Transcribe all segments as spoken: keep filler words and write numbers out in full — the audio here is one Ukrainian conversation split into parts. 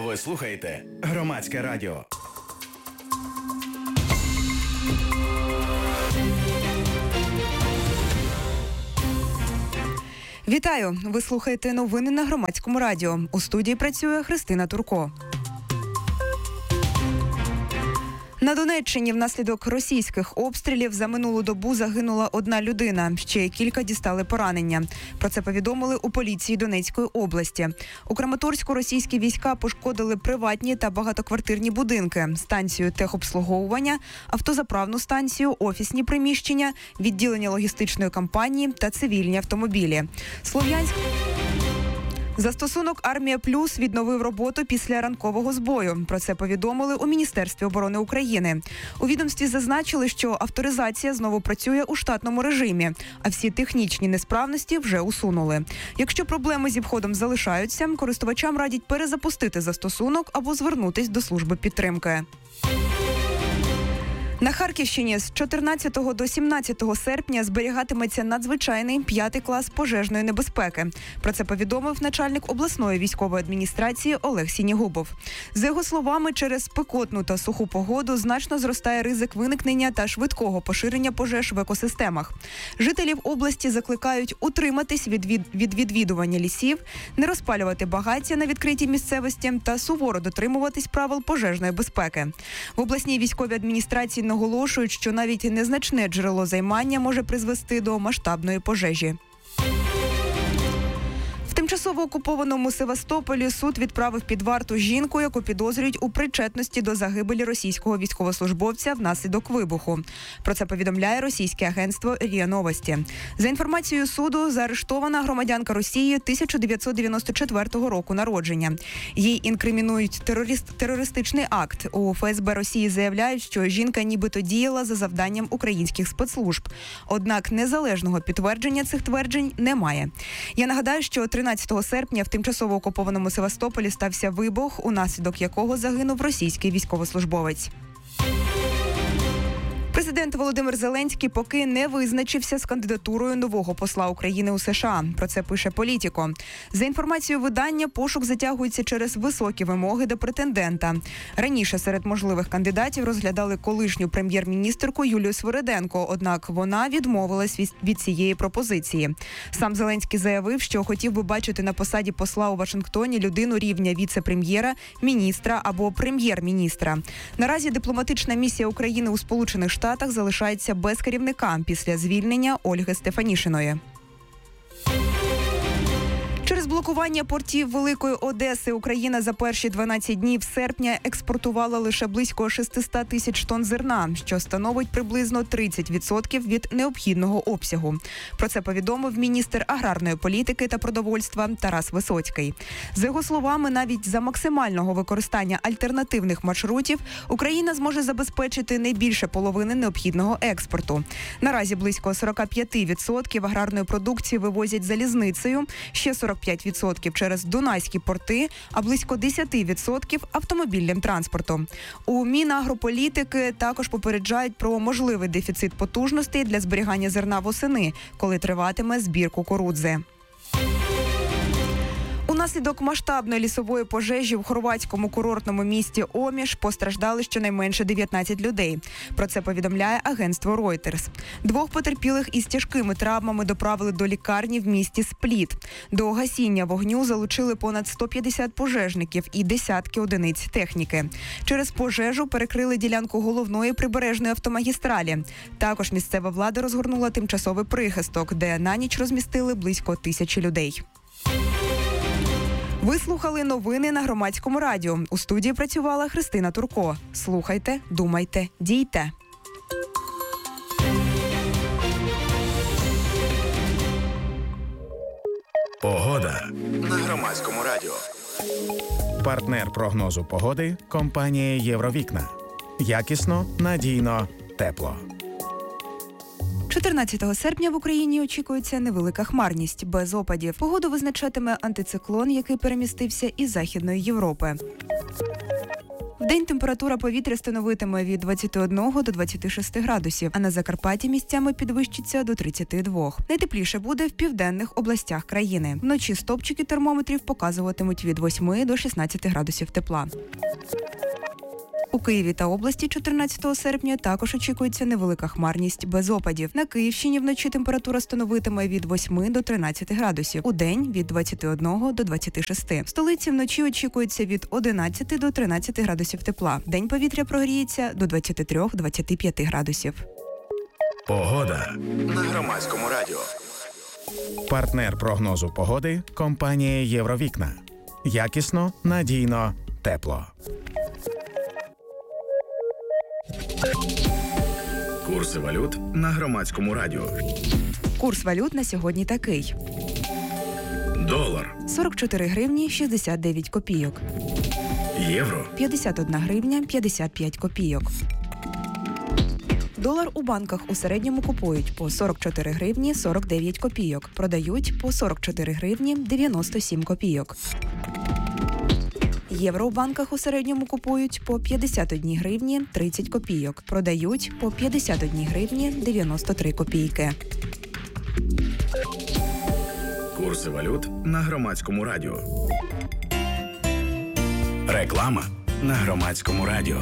Ви слухаєте Громадське радіо. Вітаю! Ви слухаєте новини на Громадському радіо. У студії працює Христина Турко. На Донеччині внаслідок російських обстрілів за минулу добу загинула одна людина. Ще кілька дістали поранення. Про це повідомили у поліції Донецької області. У Краматорську російські війська пошкодили приватні та багатоквартирні будинки, станцію техобслуговування, автозаправну станцію, офісні приміщення, відділення логістичної компанії та цивільні автомобілі. Слов'янськ... Застосунок «Армія Плюс» відновив роботу після ранкового збою. Про це повідомили у Міністерстві оборони України. У відомстві зазначили, що авторизація знову працює у штатному режимі, а всі технічні несправності вже усунули. Якщо проблеми зі входом залишаються, користувачам радять перезапустити застосунок або звернутись до служби підтримки. На Харківщині з чотирнадцятого до сімнадцятого серпня зберігатиметься надзвичайний п'ятий клас пожежної небезпеки. Про це повідомив начальник обласної військової адміністрації Олег Сінігубов. За його словами, через спекотну та суху погоду значно зростає ризик виникнення та швидкого поширення пожеж в екосистемах. Жителів області закликають утриматись від, від, від відвідування лісів, не розпалювати багаття на відкритій місцевості та суворо дотримуватись правил пожежної безпеки. В обласній військовій адміністрації наголошують, що навіть незначне джерело займання може призвести до масштабної пожежі. В тимчасово окупованому Севастополі суд відправив під варту жінку, яку підозрюють у причетності до загибелі російського військовослужбовця внаслідок вибуху. Про це повідомляє російське агентство РІА Новості. За інформацією суду, заарештована громадянка Росії тисяча дев'ятсот дев'яносто четвертого року народження. Їй інкримінують терорист, терористичний акт. У ФСБ Росії заявляють, що жінка нібито діяла за завданням українських спецслужб. Однак незалежного підтвердження цих тверджень немає. Я нагадаю, що тринадцятого серпня в тимчасово окупованому Севастополі стався вибух, унаслідок якого загинув російський військовослужбовець. Президент Володимир Зеленський поки не визначився з кандидатурою нового посла України у США. Про це пише Політіко. За інформацією видання, пошук затягується через високі вимоги до претендента. Раніше серед можливих кандидатів розглядали колишню прем'єр-міністерку Юлію Свириденко, однак вона відмовилась від, від цієї пропозиції. Сам Зеленський заявив, що хотів би бачити на посаді посла у Вашингтоні людину рівня віце-прем'єра, міністра або прем'єр-міністра. Наразі дипломатична місія України у Сполучених Штатах Штатах залишається без керівника після звільнення Ольги Стефанішиної. Через блокування портів Великої Одеси Україна за перші дванадцять днів серпня експортувала лише близько шістсот тисяч тонн зерна, що становить приблизно тридцять відсотків від необхідного обсягу. Про це повідомив міністр аграрної політики та продовольства Тарас Висоцький. За його словами, навіть за максимального використання альтернативних маршрутів Україна зможе забезпечити не більше половини необхідного експорту. Наразі близько сорок п'ять відсотків аграрної продукції вивозять залізницею, ще сорок п'ять відсотків через дунайські порти, а близько десять відсотків автомобільним транспортом. У Мінагрополітики також попереджають про можливий дефіцит потужностей для зберігання зерна восени, коли триватиме збір кукурудзи. Унаслідок масштабної лісової пожежі в хорватському курортному місті Оміш постраждали щонайменше дев'ятнадцять людей. Про це повідомляє агентство Reuters. Двох потерпілих із тяжкими травмами доправили до лікарні в місті Спліт. До гасіння вогню залучили понад сто п'ятдесят пожежників і десятки одиниць техніки. Через пожежу перекрили ділянку головної прибережної автомагістралі. Також місцева влада розгорнула тимчасовий прихисток, де на ніч розмістили близько тисячі людей. Ви слухали новини на Громадському радіо. У студії працювала Христина Турко. Слухайте, думайте, дійте. Погода на Громадському радіо. Партнер прогнозу погоди – компанія «Євровікна». Якісно, надійно, тепло. чотирнадцятого серпня в Україні очікується невелика хмарність, без опадів. Погоду визначатиме антициклон, який перемістився із Західної Європи. Вдень температура повітря становитиме від двадцяти одного до двадцяти шести градусів, а на Закарпатті місцями підвищиться до тридцяти двох. Найтепліше буде в південних областях країни. Вночі стопчики термометрів показуватимуть від восьми до шістнадцяти градусів тепла. У Києві та області чотирнадцятого серпня також очікується невелика хмарність без опадів. На Київщині вночі температура становитиме від восьми до тринадцяти градусів, удень – від двадцяти одного до двадцяти шести. В столиці вночі очікується від одинадцяти до тринадцяти градусів тепла. День повітря прогріється до двадцяти трьох - двадцяти п'яти градусів. Погода на Громадському радіо. Партнер прогнозу погоди – компанія «Євровікна». Якісно, надійно, тепло. Курси валют на Громадському радіо. Курс валют на сьогодні такий. Долар – сорок чотири гривні шістдесят дев'ять копійок. Євро – п'ятдесят одна гривня п'ятдесят п'ять копійок. Долар у банках у середньому купують по сорок чотири гривні сорок дев'ять копійок. Продають по сорок чотири гривні дев'яносто сім копійок. Євро у банках у середньому купують по п'ятдесят одна гривні тридцять копійок. Продають по п'ятдесят одна гривні дев'яносто три копійки. Курси валют на Громадському радіо. Реклама на Громадському радіо.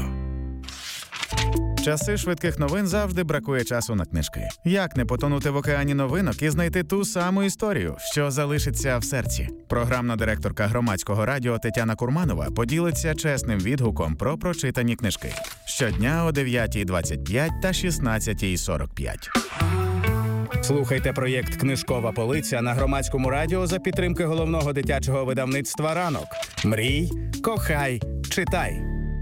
Часи швидких новин завжди бракує часу на книжки. Як не потонути в океані новинок і знайти ту саму історію, що залишиться в серці? Програмна директорка Громадського радіо Тетяна Курманова поділиться чесним відгуком про прочитані книжки. Щодня о дев'ятій двадцять п'ять та шістнадцятій сорок п'ять. Слухайте проєкт «Книжкова полиця» на Громадському радіо за підтримки головного дитячого видавництва «Ранок». Мрій, кохай, читай.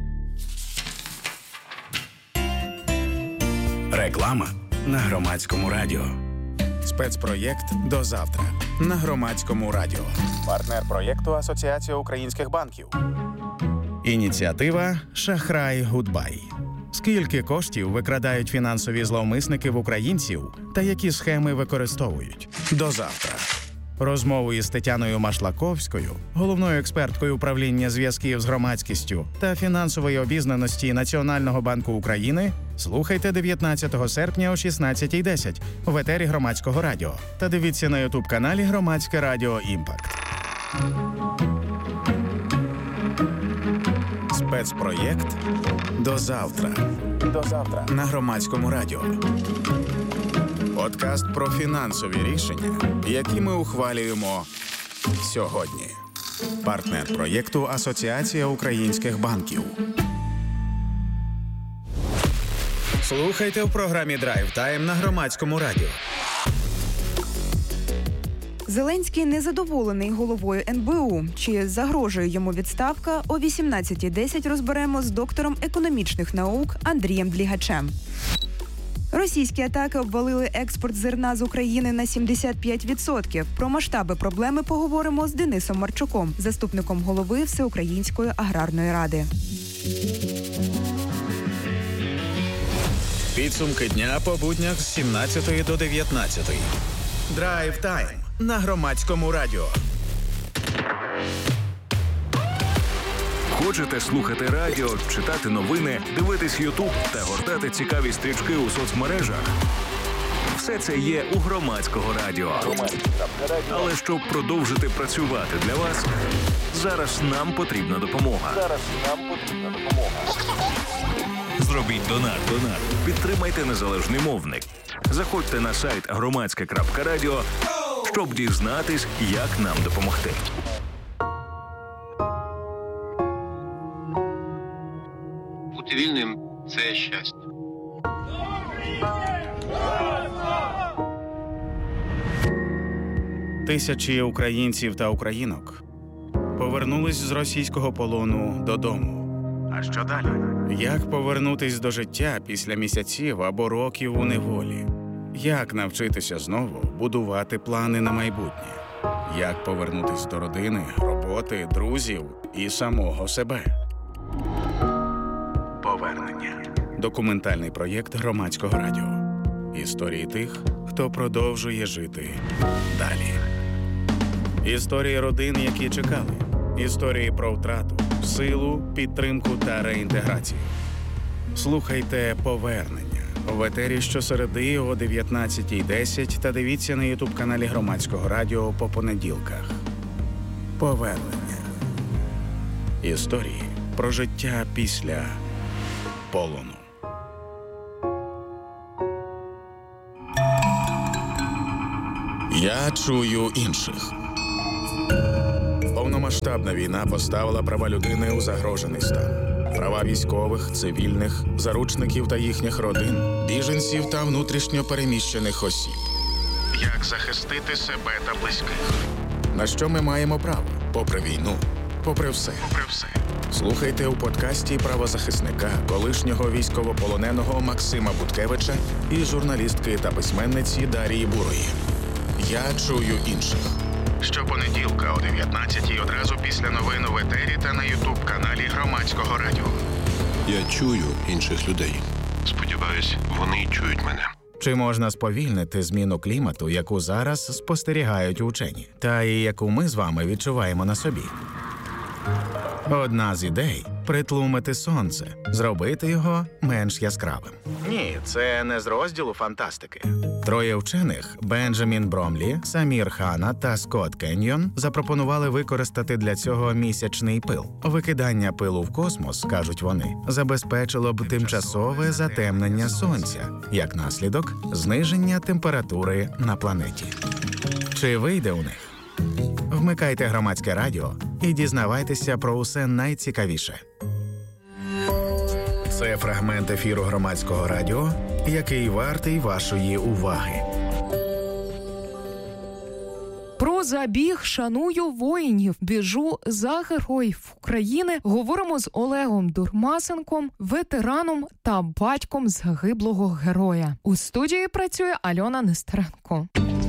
Реклама на Громадському радіо. Спецпроєкт «До завтра» на Громадському радіо. Партнер проєкту Асоціація українських банків. Ініціатива «Шахрай Гудбай». Скільки коштів викрадають фінансові зловмисники в українців та які схеми використовують? До завтра. Розмову із Тетяною Машлаковською, головною експерткою управління зв'язків з громадськістю та фінансової обізнаності Національного банку України, слухайте дев'ятнадцятого серпня о шістнадцятій десять в етері Громадського радіо та дивіться на ютуб-каналі Громадське радіо «Імпакт». Спецпроєкт «До завтра». До завтра на Громадському радіо. Подкаст про фінансові рішення, які ми ухвалюємо сьогодні. Партнер проєкту Асоціація українських банків. Слухайте в програмі «Драйв Тайм» на Громадському радіо. Зеленський незадоволений головою ен бе у. Чи загрожує йому відставка? О вісімнадцятій десять розберемо з доктором економічних наук Андрієм Длігачем. Російські атаки обвалили експорт зерна з України на сімдесят п'ять відсотків. Про масштаби проблеми поговоримо з Денисом Марчуком, заступником голови Всеукраїнської аграрної ради. Підсумки дня по буднях з сімнадцятої до дев'ятнадцятої. Драйв Тайм на Громадському радіо. Хочете слухати радіо, читати новини, дивитись Ютуб та гортати цікаві стрічки у соцмережах? Все це є у Громадського радіо. Але щоб продовжити працювати для вас, зараз нам потрібна допомога. Зараз нам потрібна допомога. Зробіть донат. Донат. Підтримайте незалежний мовник. Заходьте на сайт громадське крапка радіо, щоб дізнатись, як нам допомогти. Бути вільним – це щастя. Тисячі українців та українок повернулись з російського полону додому. А що далі? Як повернутись до життя після місяців або років у неволі? Як навчитися знову будувати плани на майбутнє? Як повернутись до родини, роботи, друзів і самого себе? Повернення. Документальний проєкт Громадського радіо. Історії тих, хто продовжує жити далі. Історії родин, які чекали. Історії про втрату, силу, підтримку та реінтеграцію. Слухайте «Повернення» в етері щосереди о дев'ятнадцятій десять та дивіться на ютуб-каналі Громадського радіо по понеділках. «Повернення». Історії про життя після полону. Я чую інших. Повномасштабна війна поставила права людини у загрожений стан. Права військових, цивільних, заручників та їхніх родин, біженців та внутрішньо переміщених осіб. Як захистити себе та близьких? На що ми маємо право? Попри війну, попри все. Попри все. Слухайте у подкасті правозахисника, колишнього військовополоненого Максима Буткевича і журналістки та письменниці Дарії Бурої. Я чую інших. Щопонеділка о дев'ятнадцятій одразу після новин в етері та на ютуб-каналі Громадського радіо. Я чую інших людей. Сподіваюсь, вони чують мене. Чи можна сповільнити зміну клімату, яку зараз спостерігають учені, та і яку ми з вами відчуваємо на собі? Одна з ідей – притлумити сонце, зробити його менш яскравим. Ні, це не з розділу фантастики. Троє вчених – Бенджамін Бромлі, Самір Хана та Скотт Кеньйон – запропонували використати для цього місячний пил. Викидання пилу в космос, кажуть вони, забезпечило б тимчасове затемнення сонця, як наслідок – зниження температури на планеті. Чи вийде у них? Вмикайте Громадське радіо і дізнавайтеся про усе найцікавіше. Це фрагмент ефіру Громадського радіо, який вартий вашої уваги. Про забіг «Шаную воїнів, біжу за героїв України» говоримо з Олегом Дурмасенком, ветераном та батьком загиблого героя. У студії працює Альона Нестеренко.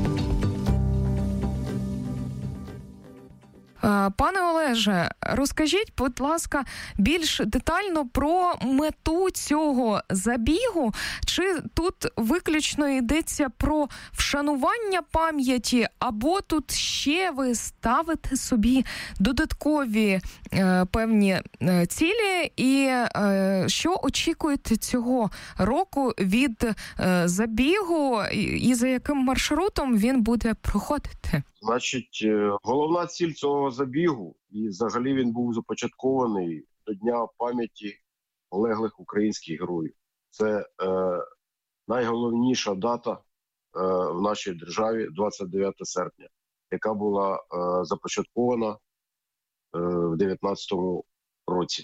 Пане Олеже, розкажіть, будь ласка, більш детально про мету цього забігу. Чи тут виключно йдеться про вшанування пам'яті, або тут ще ви ставите собі додаткові е, певні е, цілі? І е, що очікуєте цього року від е, забігу і, і за яким маршрутом він буде проходити? Значить, головна ціль цього забігу, і взагалі він був започаткований до Дня пам'яті полеглих українських героїв. Це е, найголовніша дата е, в нашій державі, двадцять дев'яте серпня, яка була е, започаткована е, в дев'ятнадцятому році.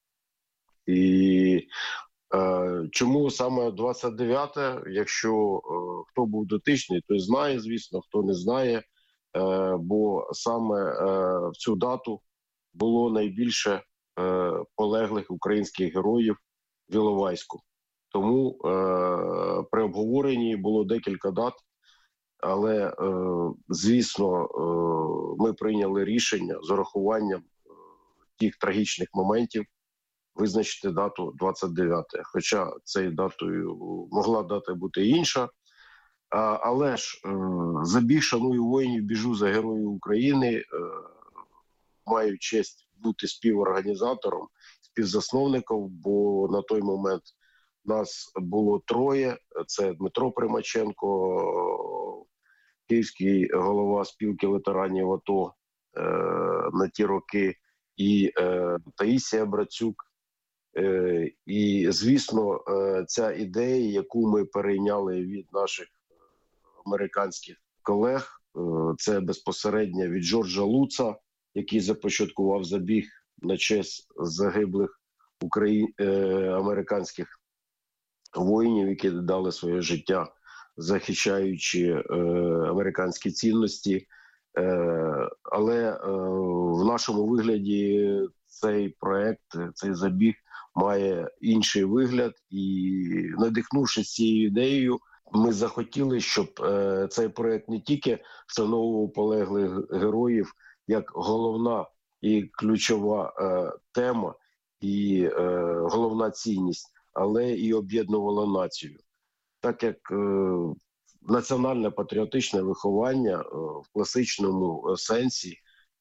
І е, чому саме двадцять дев'яте? Якщо е, хто був дотичний, той знає, звісно, хто не знає, бо саме в цю дату було найбільше полеглих українських героїв в Іловайську. Тому при обговоренні було декілька дат, але, звісно, ми прийняли рішення з урахуванням тих трагічних моментів визначити дату двадцять дев'яте. Хоча цією датою могла дата бути інша. Але ж забіг «Шаную воїнів, біжу за героїв України», маю честь бути співорганізатором, співзасновником, бо на той момент нас було троє. Це Дмитро Примаченко, київський голова спілки ветеранів АТО на ті роки, і Таїсія Брацюк. І, звісно, ця ідея, яку ми перейняли від наших американських колег, це безпосередньо від Джорджа Луца, який започаткував забіг на честь загиблих Украї... американських воїнів, які дали своє життя, захищаючи е, американські цінності. Е, але е, в нашому вигляді цей проект, цей забіг має інший вигляд, і, надихнувшись цією ідеєю, ми захотіли, щоб е, цей проект не тільки вшановував полеглих героїв як головна і ключова е, тема і е, головна цінність, але і об'єднувала націю. Так як е, національне патріотичне виховання е, в класичному сенсі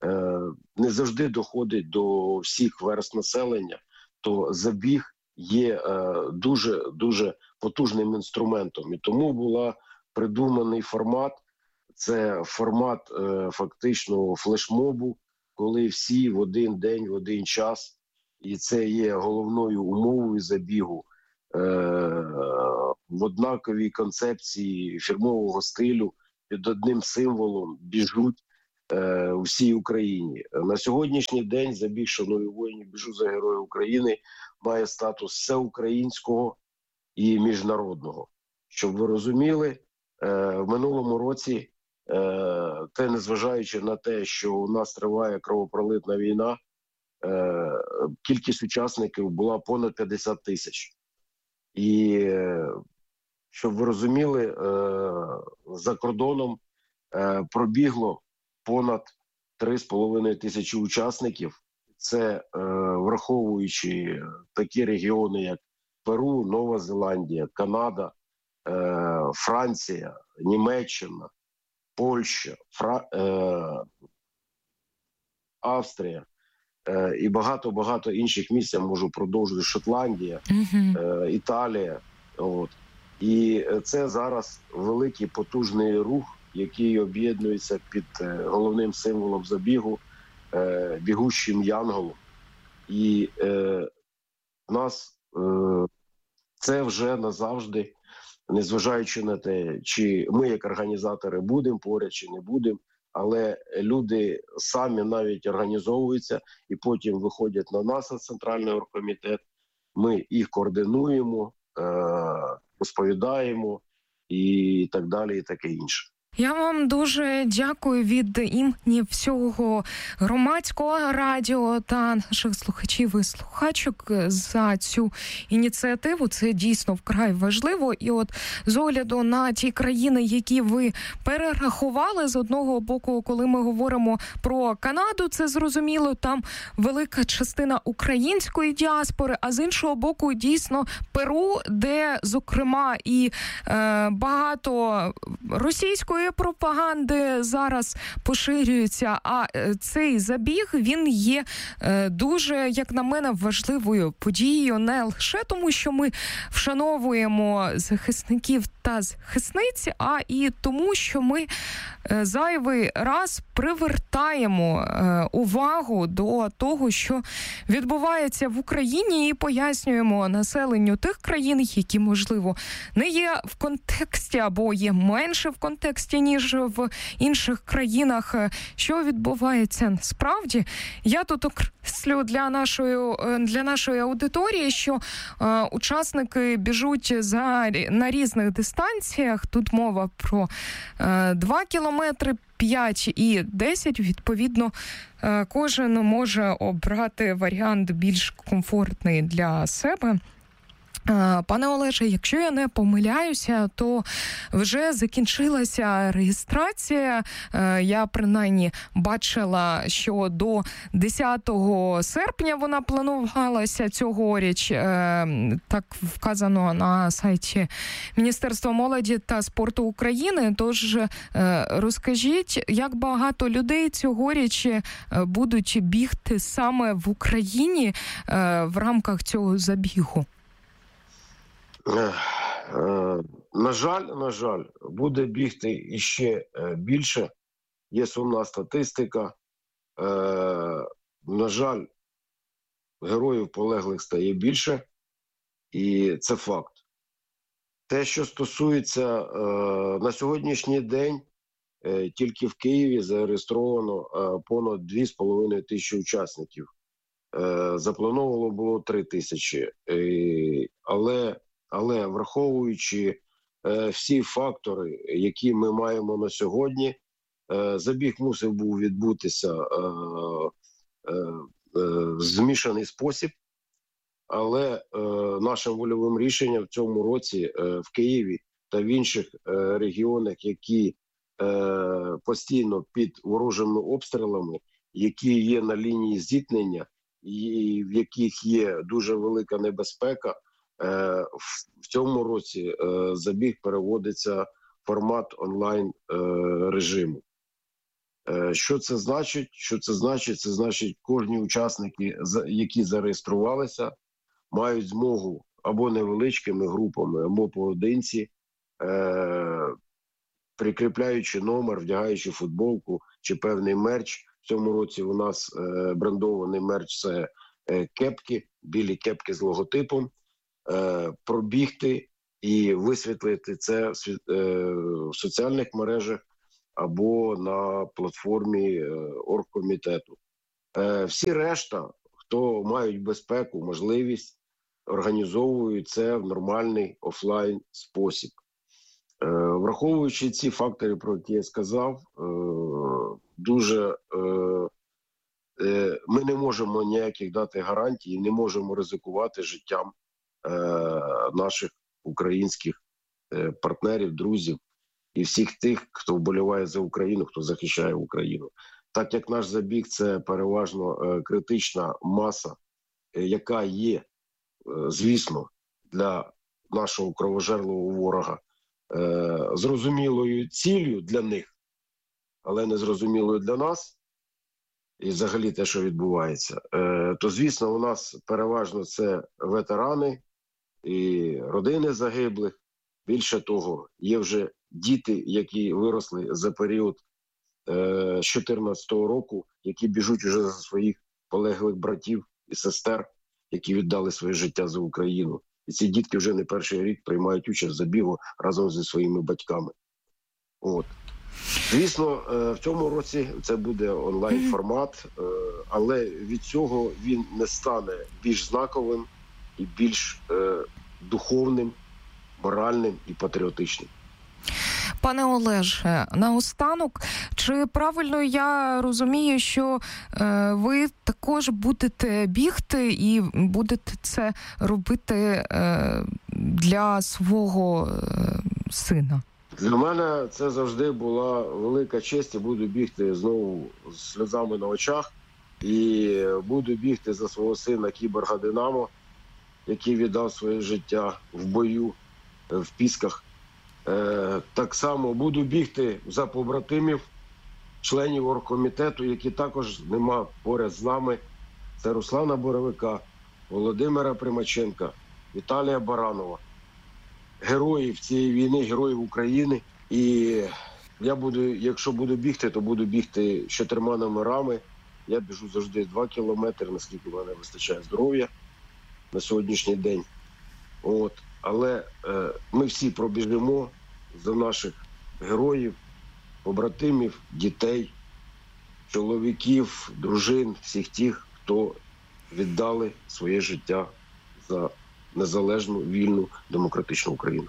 не завжди доходить до всіх верств населення, то забіг є дуже-дуже потужним інструментом. І тому була придуманий формат, це формат фактично флешмобу, коли всі в один день, в один час, і це є головною умовою забігу, в однаковій концепції фірмового стилю, під одним символом біжуть у всій Україні. На сьогоднішній день забіг «Шаную воїнів, біжу за Героїв України» має статус всеукраїнського і міжнародного. Щоб ви розуміли, в минулому році, те незважаючи на те, що у нас триває кровопролитна війна, кількість учасників була понад п'ятдесят тисяч. І, щоб ви розуміли, за кордоном пробігло понад три з половиною тисячі учасників. Це враховуючи такі регіони, як Перу, Нова Зеландія, Канада, Франція, Німеччина, Польща, Фра... Австрія і багато-багато інших місць, я можу продовжити, Шотландія, mm-hmm. Італія. От. І це зараз великий потужний рух, який об'єднується під головним символом забігу – бігущим янголом. І е, нас е, це вже назавжди, незважаючи на те, чи ми як організатори будемо поряд, чи не будемо, але люди самі навіть організовуються і потім виходять на нас, на Центральний оргкомітет, ми їх координуємо, е, розповідаємо і так далі, і таке інше. Я вам дуже дякую від імені всього громадського радіо та наших слухачів і слухачок за цю ініціативу. Це дійсно вкрай важливо. І от з огляду на ті країни, які ви перерахували, з одного боку, коли ми говоримо про Канаду, це зрозуміло, там велика частина української діаспори, а з іншого боку, дійсно, Перу, де, зокрема, і е, багато російської пропаганди зараз поширюється, а цей забіг, він є дуже, як на мене, важливою подією, не лише тому, що ми вшановуємо захисників та захисниць, а і тому, що ми зайвий раз привертаємо увагу до того, що відбувається в Україні, і пояснюємо населенню тих країн, які, можливо, не є в контексті або є менше в контексті, ніж в інших країнах, що відбувається насправді. Я тут окреслю для нашої, для нашої аудиторії, що е, учасники біжуть за, на різних дистанціях. Тут мова про е, два кілометри, п'ять і десять. Відповідно, е, кожен може обрати варіант більш комфортний для себе. Пане Олеже, якщо я не помиляюся, то вже закінчилася реєстрація. Я, принаймні, бачила, що до десятого серпня вона планувалася цьогоріч. Так вказано на сайті Міністерства молоді та спорту України. Тож розкажіть, як багато людей цьогоріч будуть бігти саме в Україні в рамках цього забігу? На жаль, на жаль, буде бігти іще більше. Є сумна статистика. На жаль, героїв полеглих стає більше, і це факт. Те, що стосується на сьогоднішній день, тільки в Києві зареєстровано понад дві з половиною тисячі учасників. Заплановано було три тисячі, але Але враховуючи е, всі фактори, які ми маємо на сьогодні, е, забіг мусив був відбутися е, е, е, в змішаний спосіб, але е, нашим вольовим рішенням в цьому році е, в Києві та в інших е, регіонах, які е, постійно під ворожими обстрілами, які є на лінії зіткнення і в яких є дуже велика небезпека, в цьому році забіг переводиться в формат онлайн режиму. Що це значить? Що це значить? Це значить, кожні учасники, які зареєструвалися, мають змогу або невеличкими групами, або поодинці, прикріпляючи номер, вдягаючи футболку чи певний мерч. В цьому році у нас брендований мерч – це кепки, білі кепки з логотипом, пробігти і висвітлити це в соціальних мережах або на платформі оргкомітету. Всі решта, хто мають безпеку, можливість, організовують це в нормальний офлайн спосіб. Враховуючи ці фактори, про які я сказав, дуже ми не можемо ніяких дати гарантій, не можемо ризикувати життям наших українських партнерів, друзів і всіх тих, хто вболіває за Україну, хто захищає Україну. Так як наш забіг – це переважно критична маса, яка є, звісно, для нашого кровожерливого ворога зрозумілою ціллю для них, але не зрозумілою для нас, і взагалі те, що відбувається, то, звісно, у нас переважно це ветерани і родини загиблих. Більше того, є вже діти, які виросли за період з дві тисячі чотирнадцятого року, які біжуть уже за своїх полеглих братів і сестер, які віддали своє життя за Україну. І ці дітки вже не перший рік приймають участь в забігу разом зі своїми батьками. От. Звісно, в цьому році це буде онлайн-формат, але від цього він не стане більш знаковим і більш духовним, моральним і патріотичним. Пане Олеже, наостанок, чи правильно я розумію, що е, ви також будете бігти і будете це робити е, для свого е, сина? Для мене це завжди була велика честь, і буду бігти знову з сльозами на очах. І буду бігти за свого сина Кіборга Динамо, який віддав своє життя в бою в Пісках. Е, так само буду бігти за побратимів, членів оргкомітету, які також нема поряд з нами. Це Руслана Боровика, Володимира Примаченка, Віталія Баранова. Героїв цієї війни, героїв України. І я буду, якщо буду бігти, то буду бігти з чотирма номерами. Я біжу завжди два кілометри, наскільки в мене вистачає здоров'я на сьогоднішній день. От. Але е, ми всі пробіжимо за наших героїв, побратимів, дітей, чоловіків, дружин, всіх тих, хто віддали своє життя за незалежну, вільну, демократичну Україну.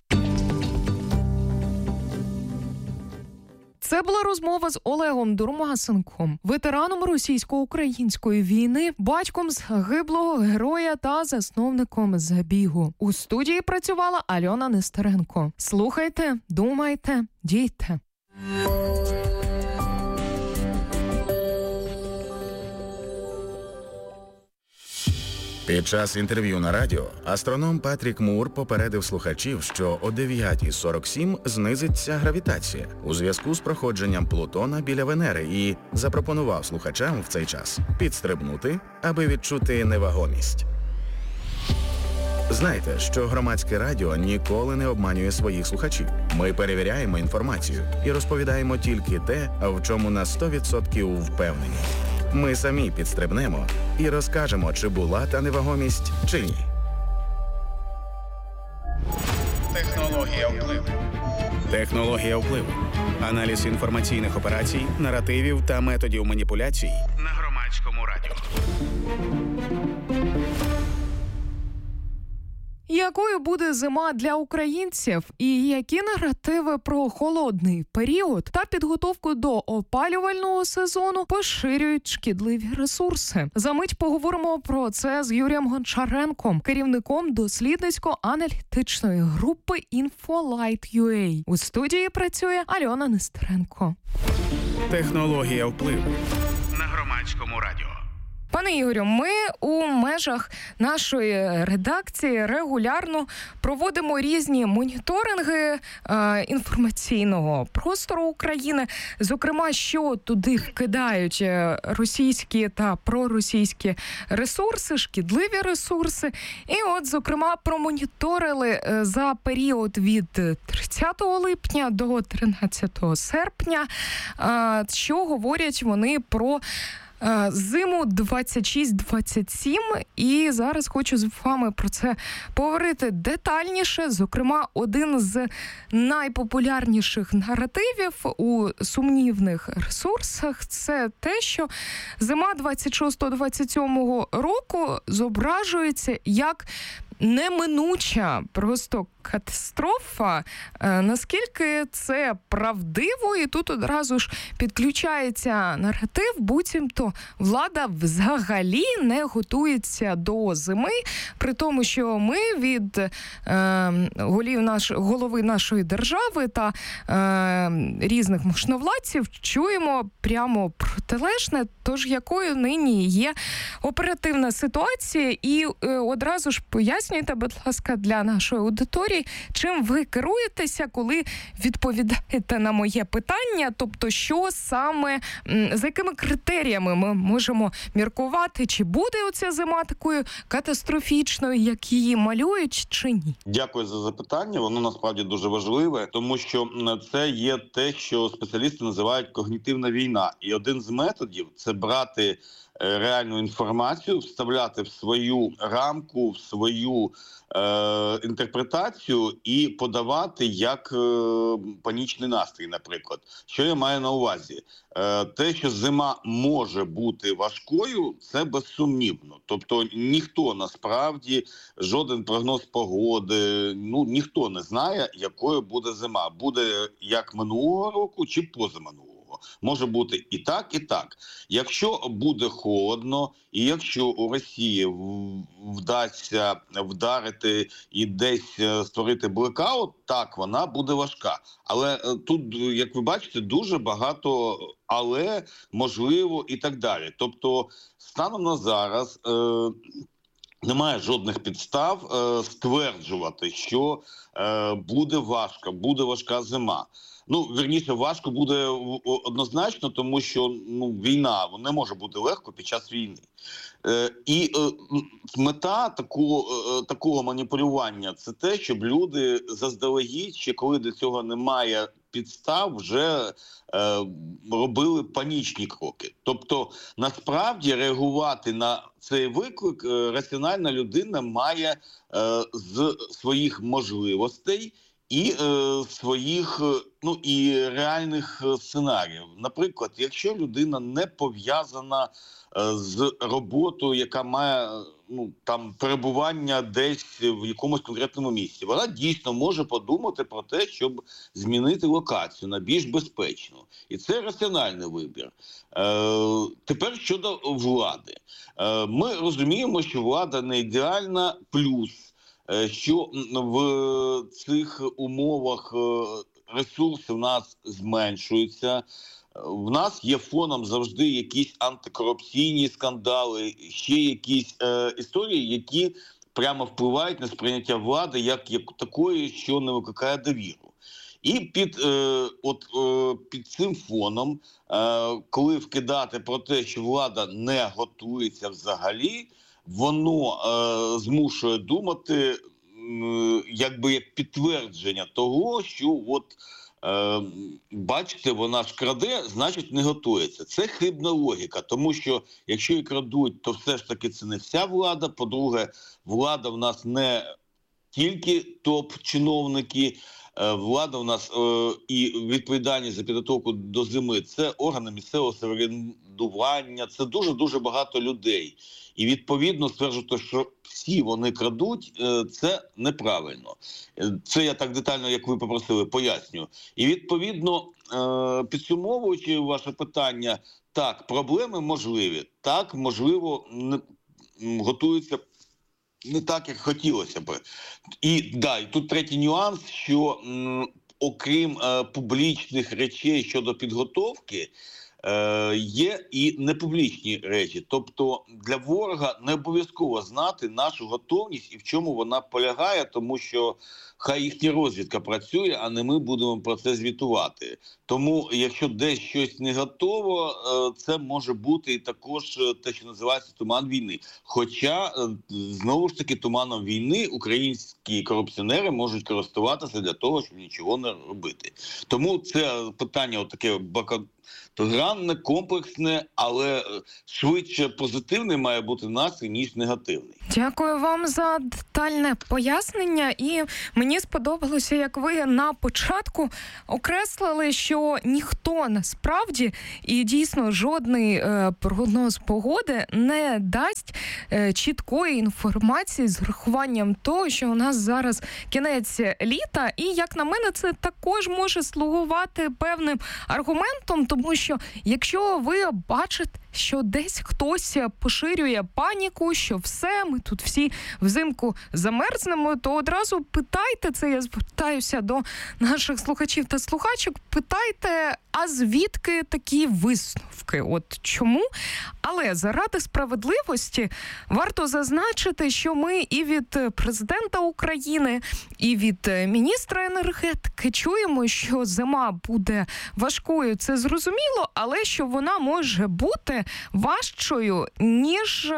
Це була розмова з Олегом Дурмасенком, ветераном російсько-української війни, батьком загиблого героя та засновником забігу. У студії працювала Альона Нестеренко. Слухайте, думайте, дійте. Під час інтерв'ю на радіо астроном Патрік Мур попередив слухачів, що о дев'ята сорок сім знизиться гравітація у зв'язку з проходженням Плутона біля Венери і запропонував слухачам в цей час підстрибнути, аби відчути невагомість. Знайте, що громадське радіо ніколи не обманює своїх слухачів. Ми перевіряємо інформацію і розповідаємо тільки те, в чому на сто відсотків впевнені. Ми самі підстрибнемо і розкажемо, чи була та невагомість, чи ні. Технологія впливу. Технологія впливу. Аналіз інформаційних операцій, наративів та методів маніпуляцій на громадському радіо. Якою буде зима для українців і які наративи про холодний період та підготовку до опалювального сезону поширюють шкідливі ресурси? Замить поговоримо про це з Юрієм Гончаренком, керівником дослідницько-аналітичної групи InfoLight.ua. У студії працює Альона Нестеренко. Технологія впливу на громадському радіо. Пане Ігорю, ми у межах нашої редакції регулярно проводимо різні моніторинги е, інформаційного простору України, зокрема, що туди вкидають російські та проросійські ресурси, шкідливі ресурси. І от, зокрема, промоніторили за період від тридцятого липня до тринадцятого серпня, е, що говорять вони про зиму двадцять шість двадцять сім, і зараз хочу з вами про це поговорити детальніше. Зокрема, один з найпопулярніших наративів у сумнівних ресурсах – це те, що зима двадцять шостого двадцять сьомого року зображується як неминуча просто катастрофа. Наскільки це правдиво? І тут одразу ж підключається наратив, буцімто влада взагалі не готується до зими, при тому, що ми від е, голів наш, голови нашої держави та е, різних можновладців чуємо прямо протилежне, тож якою нині є оперативна ситуація. І е, одразу ж пояснюйте, будь ласка, для нашої аудиторії, чим ви керуєтеся, коли відповідаєте на моє питання, тобто що саме, за якими критеріями ми можемо міркувати, чи буде оця зима такою катастрофічною, як її малюють, чи ні? Дякую за запитання, воно насправді дуже важливе, тому що це є те, що спеціалісти називають когнітивна війна. І один з методів – це брати реальну інформацію, вставляти в свою рамку, в свою е, інтерпретацію і подавати як е, панічний настрій, наприклад. Що я маю на увазі? Е, те, що зима може бути важкою, це безсумнівно. Тобто ніхто насправді, жоден прогноз погоди, ну ніхто не знає, якою буде зима. Буде як минулого року чи позаминулого. Може бути і так, і так. Якщо буде холодно, і якщо у Росії вдасться вдарити і десь створити блекаут, так, вона буде важка. Але тут, як ви бачите, дуже багато але, можливо і так далі. Тобто, станом на зараз е, немає жодних підстав е, стверджувати, що е, буде важка, буде важка зима. Ну, вірніше, важко буде однозначно, тому що ну, війна не може бути легко під час війни. Е, і е, мета такого, е, такого маніпулювання – це те, щоб люди заздалегідь, ще коли до цього немає підстав, вже е, робили панічні кроки. Тобто, насправді, реагувати на цей виклик е, раціональна людина має е, з своїх можливостей і е, своїх, ну і реальних сценаріїв. Наприклад, якщо людина не пов'язана е, з роботою, яка має ну там перебування десь в якомусь конкретному місці, вона дійсно може подумати про те, щоб змінити локацію на більш безпечну. І це раціональний вибір. Е, тепер щодо влади. Е, ми розуміємо, що влада не ідеальна, плюс що в цих умовах ресурси в нас зменшуються. В нас є фоном завжди якісь антикорупційні скандали, ще якісь е, історії, які прямо впливають на сприйняття влади як, як такої, що не викликає довіру. І під, е, от, е, під цим фоном, е, коли вкидати про те, що влада не готується взагалі, воно е, змушує думати, е, якби як підтвердження того, що от, е, бачите, вона ж краде, значить не готується. Це хибна логіка, тому що якщо і крадуть, то все ж таки це не вся влада. По-друге, влада в нас не тільки топ-чиновники, влада в нас е, і відповідальність за підготовку до зими – це органи місцевого самоврядування, це дуже-дуже багато людей. І відповідно стверджувати, що всі вони крадуть, е, це неправильно. Це я так детально, як ви попросили, поясню. І відповідно, е, підсумовуючи ваше питання, так, проблеми можливі, так, можливо, не, готуються не так, як хотілося б. І, да, і тут третій нюанс, що м, окрім е, публічних речей щодо підготовки, Е, є і непублічні речі. Тобто для ворога не обов'язково знати нашу готовність і в чому вона полягає, тому що хай їхня розвідка працює, а не ми будемо про це звітувати. Тому, якщо десь щось не готово, е, це може бути і також те, що називається туман війни. Хоча, е, знову ж таки, туманом війни українські корупціонери можуть користуватися для того, щоб нічого не робити. Тому це питання таке багатогранне, комплексне, але швидше позитивний має бути настрій, ніж негативний. Дякую вам за детальне пояснення. І мені сподобалося, як ви на початку окреслили, що ніхто насправді і дійсно жодний е, прогноз погоди не дасть е, чіткої інформації з урахуванням того, що у нас зараз кінець літа. І, як на мене, це також може слугувати певним аргументом, тому що якщо ви бачите, що десь хтось поширює паніку, що все, ми тут всі взимку замерзнемо, то одразу питайте, це я звертаюся до наших слухачів та слухачок, питайте, а звідки такі висновки? От чому? Але заради справедливості варто зазначити, що ми і від президента України, і від міністра енергетики чуємо, що зима буде важкою, це зрозуміло, але що вона може бути важчою, ніж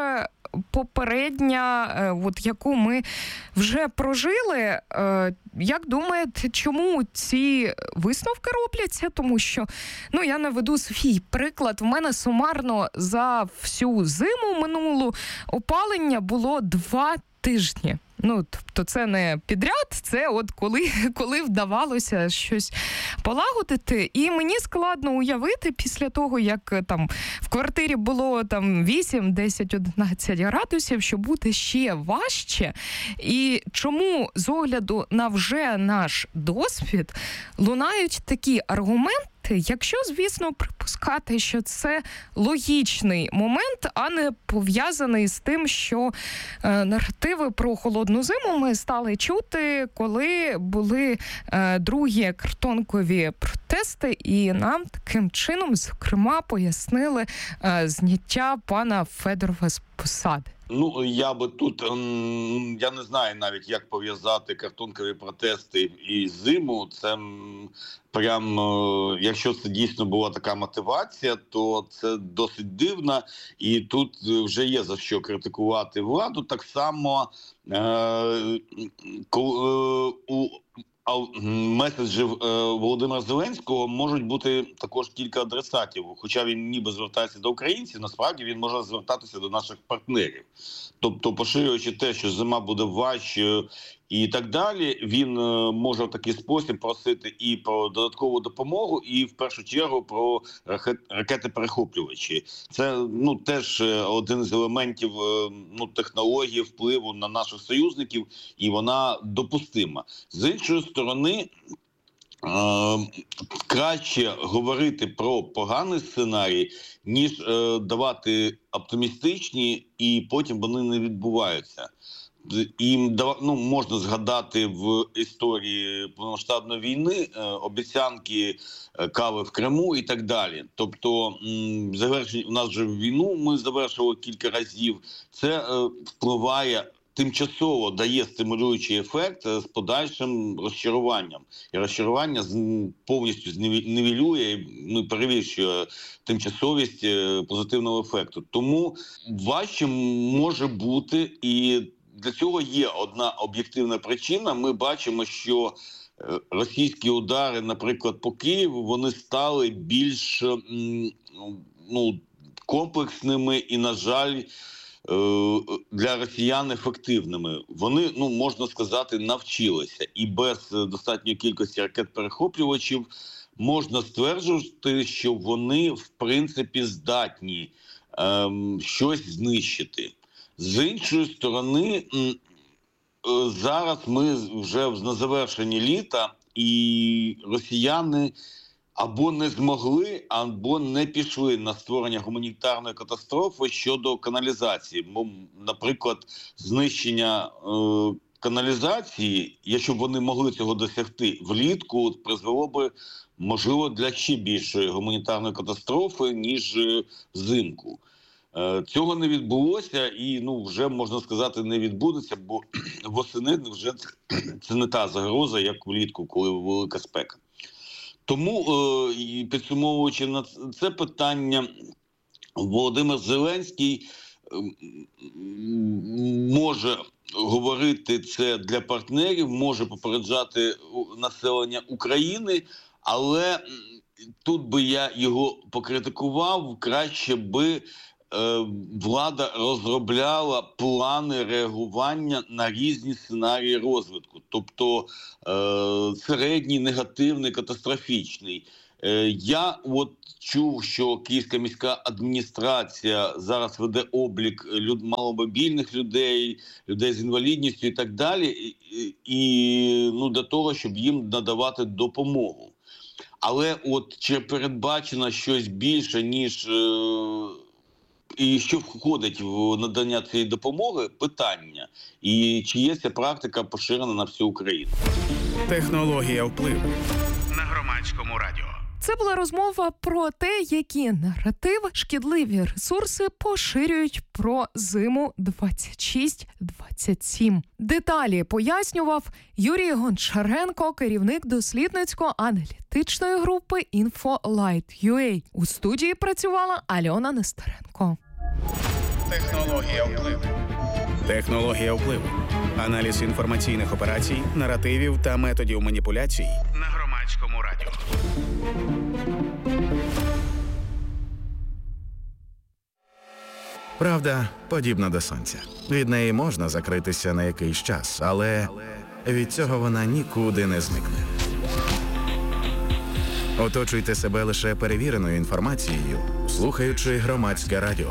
попередня, от яку ми вже прожили. Як думаєте, чому ці висновки робляться? Тому що, ну, я наведу свій приклад. В мене сумарно за всю зиму минулу опалення було два тижні. Ну, тобто це не підряд, це от коли, коли вдавалося щось полагодити. І мені складно уявити після того, як там в квартирі було там вісім, десять, одинадцять градусів, що буде ще важче. І чому з огляду на вже наш досвід лунають такі аргументи, якщо, звісно, припускати, що це логічний момент, а не пов'язаний з тим, що е, наративи про холодну зиму ми стали чути, коли були е, другі картонкові протести, і нам таким чином, зокрема, пояснили е, зняття пана Федорова з посади. Ну, я би тут, я не знаю навіть, як пов'язати картонкові протести і зиму. Це прям, якщо це дійсно була така мотивація, то це досить дивно. І тут вже є за що критикувати владу. Так само е- у А меседжів е, Володимира Зеленського можуть бути також кілька адресатів. Хоча він ніби звертається до українців, насправді він може звертатися до наших партнерів. Тобто, поширюючи те, що зима буде важчою і так далі, він е, може в такий спосіб просити і про додаткову допомогу, і в першу чергу про ракети-перехоплювачі. Це, ну, теж один з елементів е, ну, технології впливу на наших союзників, і вона допустима. З іншої сторони, е, краще говорити про поганий сценарій, ніж е, давати оптимістичні, і потім вони не відбуваються. І, ну, можна згадати в історії повномасштабної війни е, обіцянки кави в Криму і так далі. Тобто, м, завершення, у нас вже війну ми завершили кілька разів. Це е, впливає, тимчасово дає стимулюючий ефект з подальшим розчаруванням. І розчарування повністю знівелює, ну, перевищує тимчасовість позитивного ефекту. Тому важче може бути, і для цього є одна об'єктивна причина. Ми бачимо, що російські удари, наприклад, по Києву, вони стали більш, ну, комплексними і, на жаль, для росіян ефективними. Вони, ну, можна сказати, навчилися. І без достатньої кількості ракет-перехоплювачів можна стверджувати, що вони, в принципі, здатні ем, щось знищити. З іншої сторони, зараз ми вже на завершенні літа, і росіяни або не змогли, або не пішли на створення гуманітарної катастрофи щодо каналізації. Наприклад, знищення е, каналізації, якщо б вони могли цього досягти, влітку призвело би, можливо, для ще більшої гуманітарної катастрофи, ніж взимку. Цього не відбулося і, ну, вже, можна сказати, не відбудеться, бо восени вже це не та загроза, як влітку, коли велика спека. Тому, підсумовуючи на це питання, Володимир Зеленський може говорити це для партнерів, може попереджати населення України, але тут би я його покритикував, краще би влада розробляла плани реагування на різні сценарії розвитку, тобто середній, негативний, катастрофічний. Я от чув, що Київська міська адміністрація зараз веде облік люд, маломобільних людей, людей з інвалідністю і так далі, і, і ну, для того, щоб їм надавати допомогу. Але от чи передбачено щось більше, ніж е, і що входить в надання цієї допомоги, питання. І чи є ця практика поширена на всю Україну? Технологія впливу на Громадському радіо. Це була розмова про те, які наративи шкідливі ресурси поширюють про зиму двадцять шість двадцять сім. Деталі пояснював Юрій Гончаренко, керівник дослідницько-аналітичної групи InfoLight.ua. У студії працювала Альона Нестеренко. Технологія впливу. Технологія впливу. Аналіз інформаційних операцій, наративів та методів маніпуляцій на Громадському радіо. Правда подібна до сонця. Від неї можна закритися на якийсь час, але від цього вона нікуди не зникне. Оточуйте себе лише перевіреною інформацією, слухаючи Громадське радіо.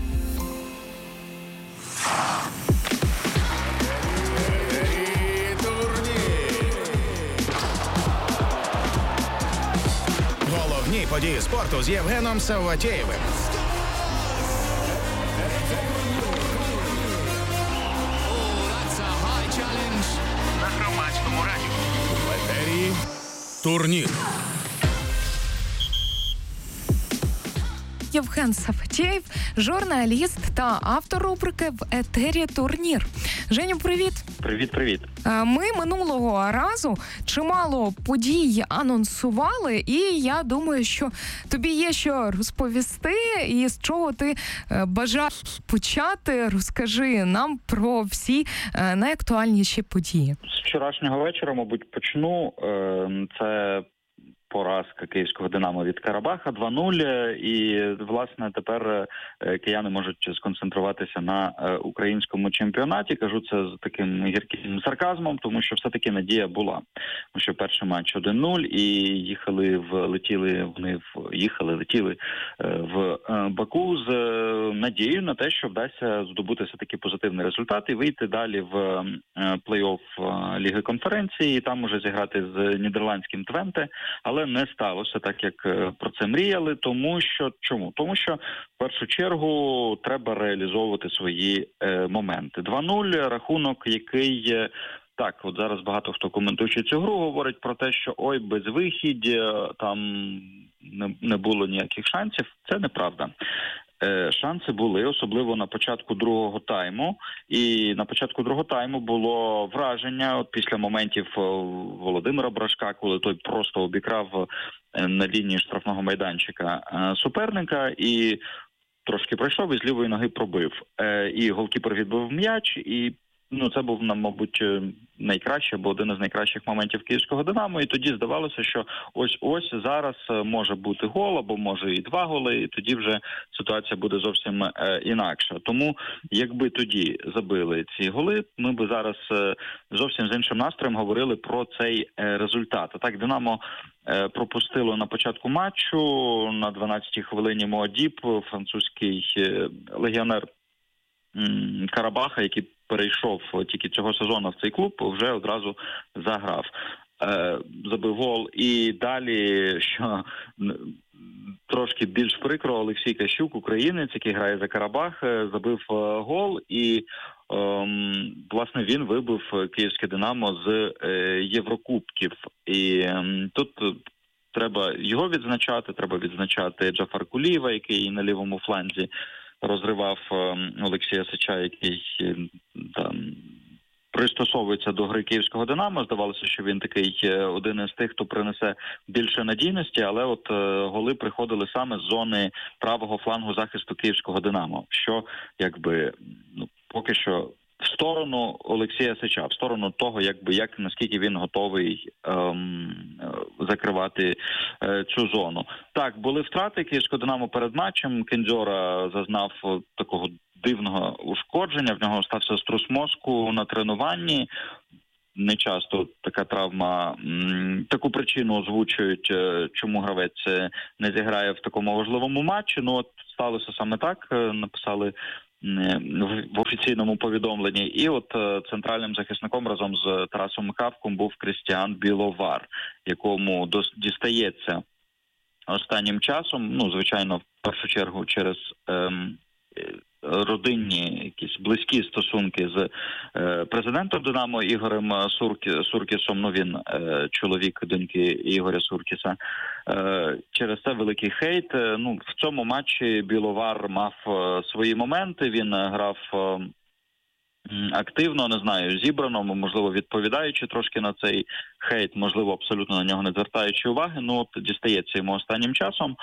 Головні події спорту з Євгеном Савватєєвим. На Громадському радіо. В етері турнір. Євген Савватєєв, журналіст та автор рубрики «В етері турнір». Женю, привіт. Привіт-привіт. Ми минулого разу чимало подій анонсували, і я думаю, що тобі є що розповісти, і з чого ти бажаєш почати. Розкажи нам про всі найактуальніші події. З вчорашнього вечора, мабуть, почну. Це поразка київського «Динамо» від Карабаха два нуль, і, власне, тепер кияни можуть сконцентруватися на українському чемпіонаті. Кажу це з таким гірким сарказмом, тому що все-таки надія була. Тому що перший матч один нуль, і їхали в летіли вони в їхали, летіли в Баку з надією на те, що вдасться здобути все-таки позитивний результат і вийти далі в плей-офф Ліги конференції, і там уже зіграти з нідерландським Твенте, але не сталося так, як про це мріяли, тому що чому? Тому що в першу чергу треба реалізовувати свої е, моменти. два нуль, рахунок, який е, так, от зараз багато хто, коментуючи цю гру, говорить про те, що ой, без вихідь, там не, не було ніяких шансів. Це неправда. Шанси були, особливо на початку другого тайму. І на початку другого тайму було враження, от після моментів Володимира Брашка, коли той просто обікрав на лінії штрафного майданчика суперника і трошки пройшов і з лівої ноги пробив. І голкіпер відбив м'яч, і ну, це був, мабуть, найкращий, або один із найкращих моментів київського «Динамо», і тоді здавалося, що ось-ось зараз може бути гол, або може і два голи, і тоді вже ситуація буде зовсім е, інакша. Тому, якби тоді забили ці голи, ми би зараз е, зовсім з іншим настроєм говорили про цей е, результат. А так, «Динамо» е, пропустило на початку матчу, на дванадцятій хвилині Моадіб, французький е, легіонер м, Карабаха, який перейшов тільки цього сезону в цей клуб, вже одразу заграв. Е, забив гол. І далі, що трошки більш прикро, Олексій Кащук, українець, який грає за Карабах, забив гол і, ем, власне, він вибив київське «Динамо» з е, Єврокубків. І ем, тут треба його відзначати, треба відзначати Джафар Кулієва, який на лівому фланзі розривав ем, Олексія Сича, який там пристосовується до гри київського «Динамо». Здавалося, що він такий один із тих, хто принесе більше надійності, але от е, голи приходили саме з зони правого флангу захисту київського «Динамо», що якби ну, поки що в сторону Олексія Сича, в сторону того, якби як наскільки він готовий ем, закривати е, цю зону. Так, були втрати київського «Динамо» перед матчем. Кендзьора зазнав такого дивного ушкодження, в нього стався струс мозку на тренуванні. Не часто така травма, таку причину озвучують, чому гравець не зіграє в такому важливому матчі. Ну от сталося саме так, написали в офіційному повідомленні. І от центральним захисником разом з Тарасом Михавком був Крістіан Біловар, якому дістається останнім часом, ну, звичайно, в першу чергу через ем, родинні якісь близькі стосунки з е, президентом «Динамо» Ігорем Суркі, Суркісом, ну він е, чоловік доньки Ігоря Суркіса. Е, через це великий хейт. Е, ну, в цьому матчі Біловар мав е, свої моменти, він грав е, активно, не знаю, зібрано, можливо, відповідаючи трошки на цей хейт, можливо, абсолютно на нього не звертаючи уваги, ну от дістається йому останнім часом.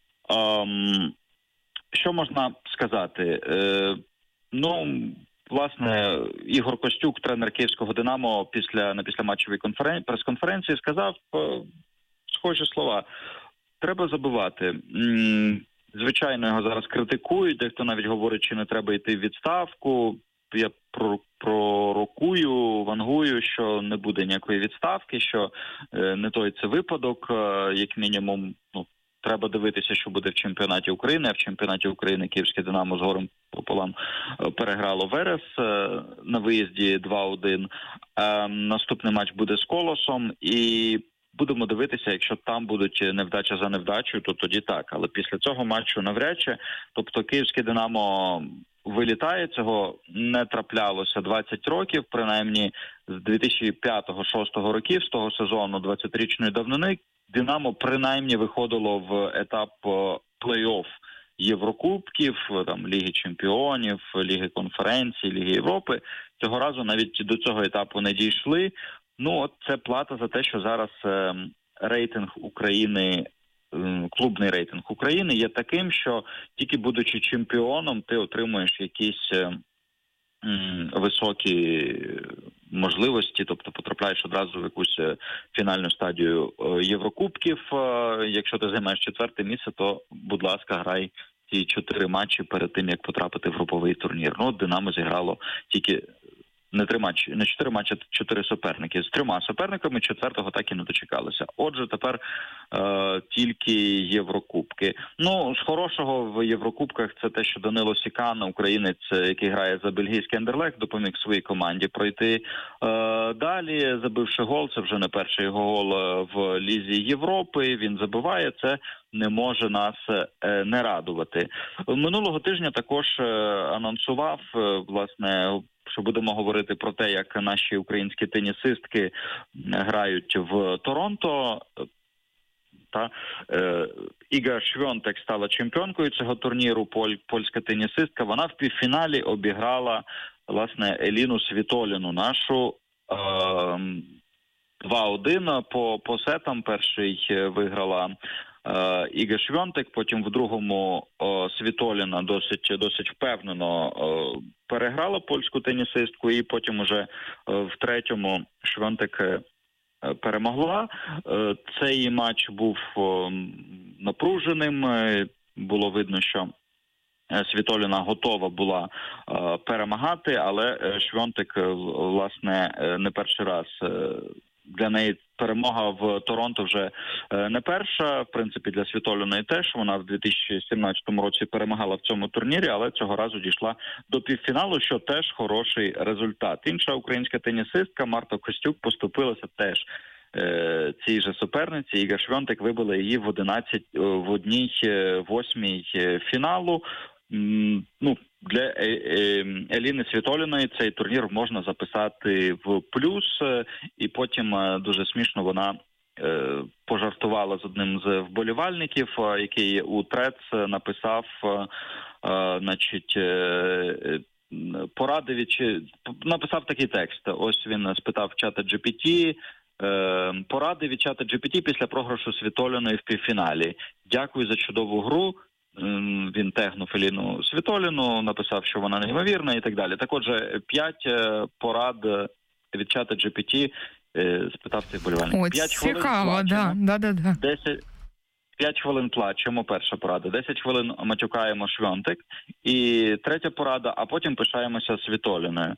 Ем, Що можна сказати? Е, ну, власне, Ігор Костюк, тренер київського «Динамо», після на післяматчевій конферен... прес-конференції сказав е, схожі слова. Треба забивати. М-м, звичайно, його зараз критикують, дехто навіть говорить, чи не треба йти в відставку. Я пророкую, вангую, що не буде ніякої відставки, що е, не той це випадок, е, як мінімум, ну, треба дивитися, що буде в чемпіонаті України, а в чемпіонаті України київське «Динамо» з горем пополам переграло Верес на виїзді два один. Наступний матч буде з Колосом, і будемо дивитися, якщо там будуть невдача за невдачею, то тоді так. Але після цього матчу навряд чи. Тобто київське «Динамо» вилітає, цього не траплялося двадцять років, принаймні з дві тисячі п'ятого-шостого років, з того сезону двадцятирічної давнини, «Динамо» принаймні виходило в етап плей-офф Єврокубків, там, Ліги Чемпіонів, Ліги Конференцій, Ліги Європи. Цього разу навіть до цього етапу не дійшли. Ну, от це плата за те, що зараз е, рейтинг України, е, клубний рейтинг України є таким, що тільки будучи чемпіоном, ти отримуєш якісь е, м, високі можливості, тобто потрапляєш одразу в якусь фінальну стадію Єврокубків. Якщо ти займаєш четверте місце, то, будь ласка, грай ці чотири матчі перед тим, як потрапити в груповий турнір. Ну, «Динамо» зіграло тільки не три матчі, не чотири матчі, а чотири суперники. З трьома суперниками четвертого так і не дочекалися. Отже, тепер е, тільки Єврокубки. Ну, з хорошого в Єврокубках це те, що Данило Сікан, українець, який грає за бельгійський Андерлехт, допоміг своїй команді пройти е, далі, забивши гол. Це вже не перший його гол в Лізі Європи. Він забиває, це не може нас е, не радувати. Минулого тижня також е, анонсував, е, власне, що будемо говорити про те, як наші українські тенісистки грають в Торонто. Та е, Іга Швьонтек стала чемпіонкою цього турніру, поль, польська тенісистка. Вона в півфіналі обіграла, власне, Еліну Світоліну, нашу е, два один по, по сетам. Перший виграла е, Іга Швьонтек, потім в другому е, Світоліна досить, досить впевнено е, переграла польську тенісистку, і потім уже в третьому Швьонтек перемогла. Цей матч був напруженим. Було видно, що Світоліна готова була перемагати, але Швьонтек, власне, не перший раз. Для неї перемога в Торонто вже не перша. В принципі, для Світоліної теж. Вона в дві тисячі сімнадцятому році перемагала в цьому турнірі, але цього разу дійшла до півфіналу, що теж хороший результат. Інша українська тенісистка Марта Костюк поступилася теж е, цій же суперниці. Іга Швьонтек вибила її в одинадцять в одній восьмій фіналу. Ну, для Еліни Світоліної цей турнір можна записати в плюс, і потім дуже смішно вона пожартувала з одним з вболівальників, який у Трец написав, значить, порадив, написав такий текст. Ось він спитав чата джі пі ті, поради від чата джі пі ті після програшу Світоліної в півфіналі. Дякую за чудову гру. Він тегнув Еліну Світоліну, написав, що вона неймовірна і так далі. Так отже, п'ять порад від чата джі пі ті спитав цих болівальників. Ось, цікаво, да, да, да, да. десять п'ять хвилин плачемо, перша порада. десять хвилин матюкаємо Швьонтек. І третя порада, а потім пишаємося Світоліною.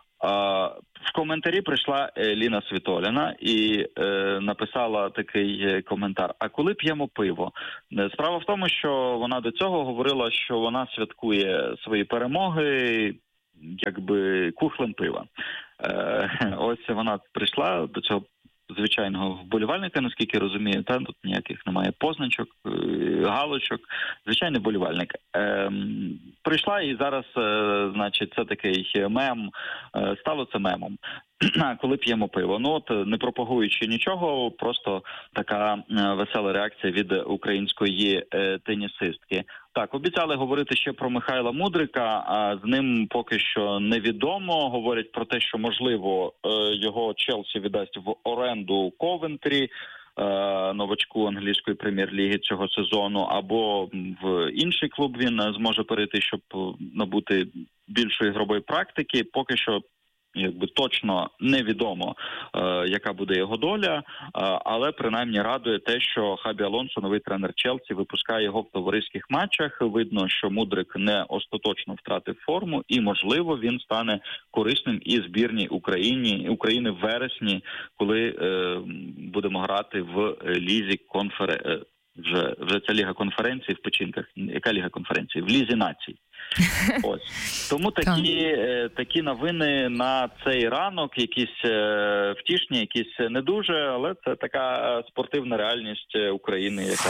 В коментарі прийшла Еліна Світоліна і е, написала такий коментар: а коли п'ємо пиво? Справа в тому, що вона до цього говорила, що вона святкує свої перемоги якби кухлем пива. Е, ось вона прийшла до цього звичайного вболівальника, наскільки розумію, та тут ніяких немає позначок, галочок, звичайний вболівальник. Е, прийшла і зараз, е, значить, це такий мем, е, стало це мемом. Коли п'ємо пиво. Ну от, не пропагуючи нічого, просто така е, весела реакція від української е, тенісистки. Так, обіцяли говорити ще про Михайла Мудрика, а з ним поки що невідомо. Говорять про те, що, можливо, е, його Челсі віддасть в оренду Ковентрі, е, новачку англійської прем'єр-ліги цього сезону, або в інший клуб він зможе перейти, щоб набути більшої ігрової практики. Поки що якби точно невідомо, е, яка буде його доля, е, але принаймні радує те, що Хабі Алонсо, новий тренер Челсі, випускає його в товариських матчах. Видно, що Мудрик не остаточно втратив форму, і, можливо, він стане корисним і збірній Україні, України в вересні, коли е, будемо грати в лізі конференції. Вже, вже ця ліга конференції в печінках. Яка ліга конференції? В Лізі націй. Ось. Тому такі, е, такі новини на цей ранок, якісь е, втішні, якісь не дуже, але це така спортивна реальність України, яка...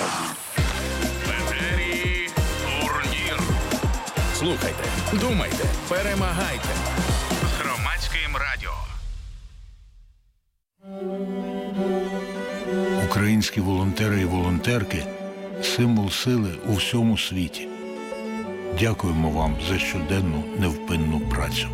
Етері турнір. Слухайте, думайте, перемагайте. З Громадським радіо. Українські волонтери і волонтерки – символ сили у всьому світі. Дякуємо вам за щоденну невпинну працю.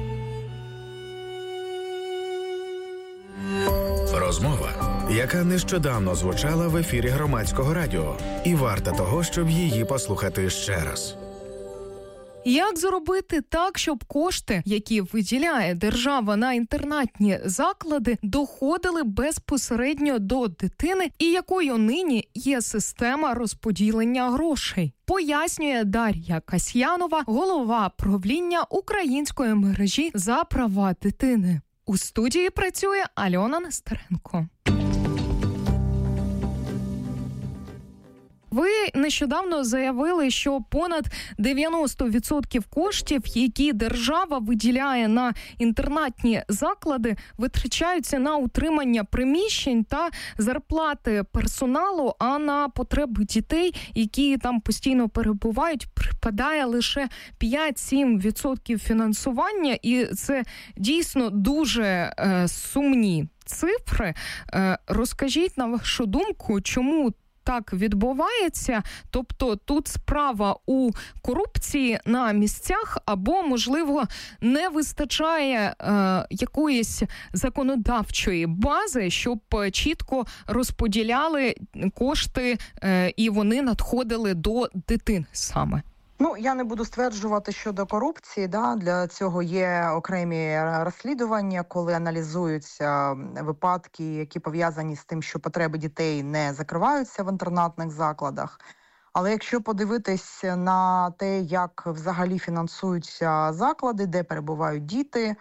Розмова, яка нещодавно звучала в ефірі Громадського радіо, і варта того, щоб її послухати ще раз. Як зробити так, щоб кошти, які виділяє держава на інтернатні заклади, доходили безпосередньо до дитини, і якою нині є система розподілення грошей? Пояснює Дар'я Касьянова, голова правління Української мережі за права дитини. У студії працює Альона Нестеренко. Ви нещодавно заявили, що понад дев'яносто відсотків коштів, які держава виділяє на інтернатні заклади, витрачаються на утримання приміщень та зарплати персоналу, а на потреби дітей, які там постійно перебувають, припадає лише п'ять-сім відсотків фінансування, і це дійсно дуже е, сумні цифри. Е, розкажіть, на вашу думку, чому так відбувається? Тобто тут справа у корупції на місцях, або, можливо, не вистачає е, якоїсь законодавчої бази, щоб чітко розподіляли кошти е, і вони надходили до дитини саме? Ну, я не буду стверджувати щодо корупції, да, для цього є окремі розслідування, коли аналізуються випадки, які пов'язані з тим, що потреби дітей не закриваються в інтернатних закладах. Але якщо подивитись на те, як взагалі фінансуються заклади, де перебувають діти,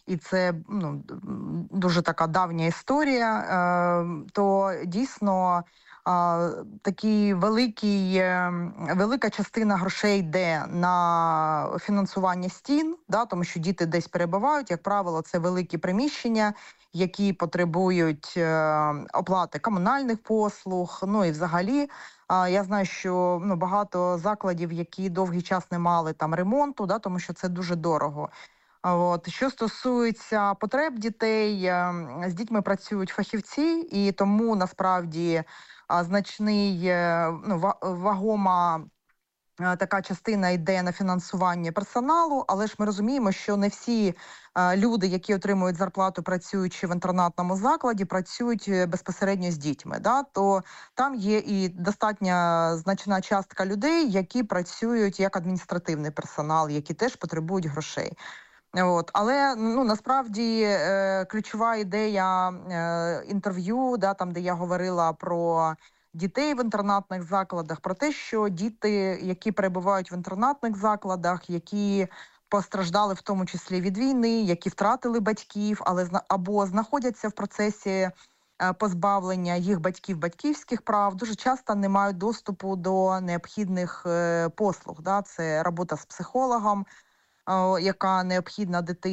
і це ну, дуже така давня історія, е, то дійсно е, такий великий, е, велика частина грошей йде на фінансування стін, да, тому що діти десь перебувають, як правило, це великі приміщення, які потребують е, оплати комунальних послуг, ну і взагалі. А я знаю, що ну, багато закладів, які довгий час не мали там ремонту, да, тому що це дуже дорого. А От що стосується потреб дітей, з дітьми працюють фахівці, і тому насправді значний, ну, вагома така частина йде на фінансування персоналу, але ж ми розуміємо, що не всі люди, які отримують зарплату, працюючи в інтернатному закладі, працюють безпосередньо з дітьми. Да? То там є і достатньо значна частка людей, які працюють як адміністративний персонал, які теж потребують грошей. От. Але ну, насправді е, ключова ідея е, інтерв'ю, да, там, де я говорила про дітей в інтернатних закладах, про те, що діти, які перебувають в інтернатних закладах, які постраждали в тому числі від війни, які втратили батьків, але або знаходяться в процесі позбавлення їх батьків батьківських прав, дуже часто не мають доступу до необхідних послуг. Да? Це робота з психологом, яка необхідна дитині.